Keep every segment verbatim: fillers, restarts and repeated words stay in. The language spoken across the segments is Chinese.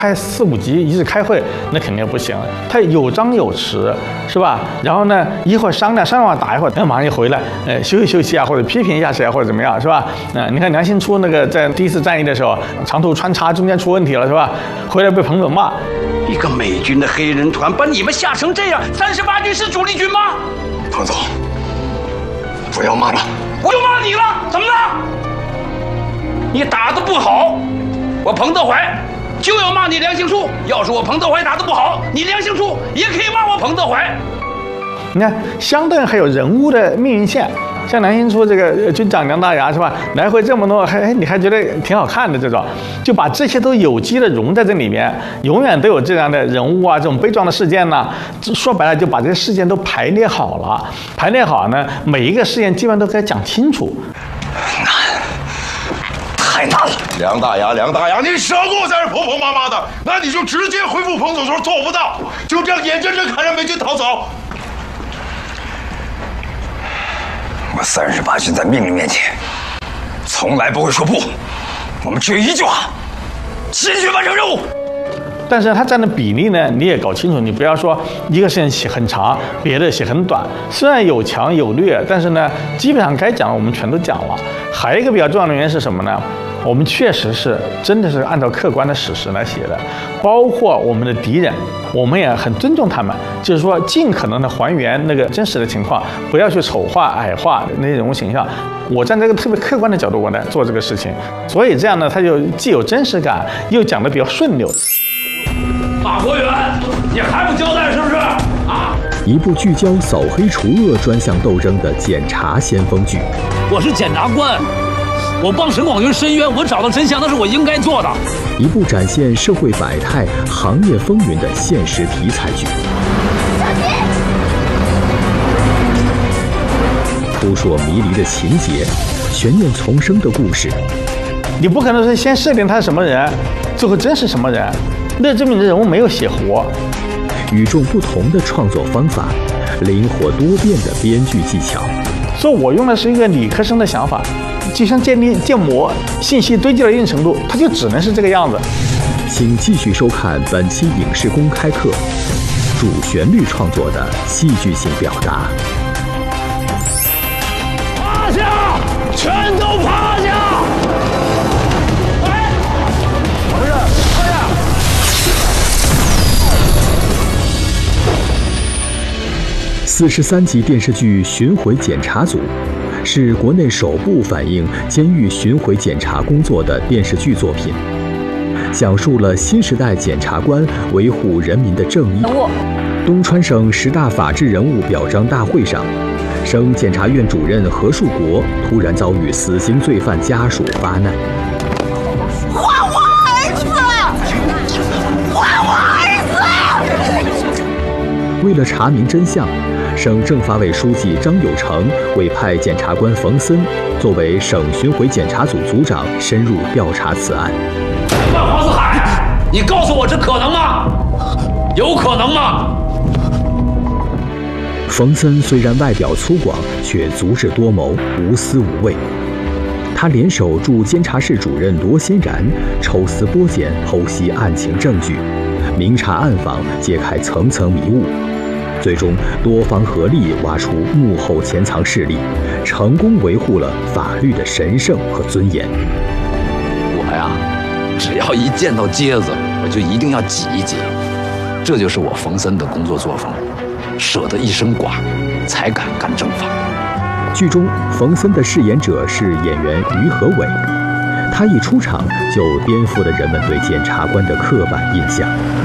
开四五级一直开会，那肯定不行。他有张有弛，是吧？然后呢，一会儿商量商量完打一会儿，那马上就回来，呃，休息休息啊，或者批评一下谁啊，或者怎么样，是吧？嗯、呃，你看梁兴初那个在第一次战役的时候，长途穿插中间出问题了，是吧？回来被彭总骂。 一个美军的黑人团把你们吓成这样，三十八军是主力军吗？ 彭总，不要骂了。 我就骂你了，怎么了？你打得不好，我彭德怀就要骂你梁兴初。要是我彭德怀打得不好，你梁兴初也可以骂我彭德怀。 你看，相对还有人物的命运线，像梁兴初这个军长梁大牙是吧？来回这么多，还你还觉得挺好看的这种，就把这些都有机的融在这里面，永远都有这样的人物啊，这种悲壮的事件呢。说白了，就把这些事件都排列好了，排列好呢，每一个事件基本上都该讲清楚。 太难了，梁大牙，梁大牙，你少给我在这婆婆妈妈的，那你就直接回复彭总说做不到，就这样眼睁睁看着美军逃走。我三十八军在命令面前，从来不会说不，我们只有一句话：坚决完成任务。 但是它占的比例呢，你也搞清楚，你不要说一个事情写很长，别的写很短。虽然有强有劣，但是呢，基本上该讲的我们全都讲了。还有一个比较重要的原因是什么呢？我们确实是真的是按照客观的史实来写的，包括我们的敌人，我们也很尊重他们，就是说尽可能的还原那个真实的情况，不要去丑化、矮化那些人物形象。我站在一个特别客观的角度，我来做这个事情，所以这样呢，它就既有真实感，又讲得比较顺溜。 马国元，你还不交代是不是？啊！ 一部聚焦扫黑除恶专项斗争的检察先锋剧。 我是检察官，我帮沈广军申冤，我找到真相，那是我应该做的。 一部展现社会百态、行业风云的现实题材剧。扑朔迷离的情节，悬念丛生的故事。 你不可能是先设定他是什么人，最后真是什么人。那证明你的人物没有写活。 与众不同的创作方法，灵活多变的编剧技巧。 所以我用的是一个理科生的想法，就像建立建模，信息堆积到一定程度，它就只能是这个样子。 请继续收看本期影视公开课，主旋律创作的戏剧性表达。 趴下，全都趴下！哎，不是，趴下！ 四十三集电视剧《巡回检查组》是国内首部反映监狱巡回检查工作的电视剧作品，讲述了新时代检察官维护人民的正义。东川省十大法治人物表彰大会上，省检察院主任何树国突然遭遇死刑罪犯家属发难。 还我儿子！还我儿子！ 为了查明真相，省政法委书记张有成委派检察官冯森作为省巡回检查组组长，深入调查此案。 万黄四海，你告诉我这可能吗？有可能吗？ 冯森虽然外表粗犷，却足智多谋，无私无畏。他联手驻监察室主任罗先然，抽丝剥茧，剖析案情证据，明察暗访，揭开层层迷雾。最终，多方合力挖出幕后潜藏势力，成功维护了法律的神圣和尊严。 我呀，只要一见到疖子，我就一定要挤一挤，这就是我冯森的工作作风，舍得一身剐，才敢干正法。 剧中，冯森的饰演者是演员于和伟，他一出场就颠覆了人们对检察官的刻板印象。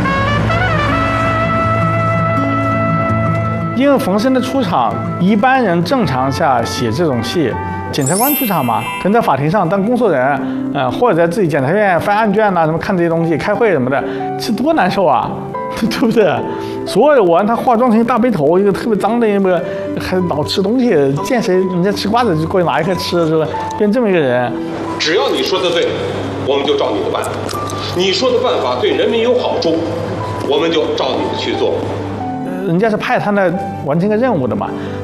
因为冯森的出场，一般人正常下写这种戏，检察官出场嘛，可能在法庭上当工作人，呃，或者在自己检察院翻案卷呐、啊，什么看这些东西、开会什么的，这多难受啊，对不对？所有我让他化妆成一大背头，一个特别脏的一个，还老吃东西，见谁人家吃瓜子就过去拿一颗吃，是吧？变这么一个人。 只要你说的对，我们就照你的办；你说的办法对人民有好处，我们就照你的去做。 人家是派他那完成个任务的嘛，